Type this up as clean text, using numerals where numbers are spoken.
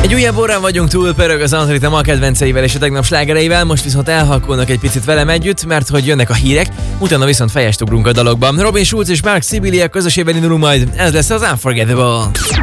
Egy újabb órán vagyunk túl, pörög az Antrita ma kedvenceivel és a tegnap slágereivel, most viszont elhalkulnak egy picit velem együtt, mert hogy jönnek a hírek, utána viszont fejest ugrunk a dalokban. Robin Schulz és Mark Sibilia közösében indulunk majd, ez lesz az Unforgettable.